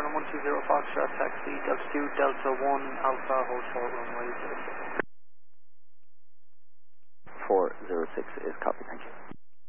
120 Foxtrot taxi, Delta 2, Delta 1, Alpha, Hotel runway 06. 406 is copy, thank you.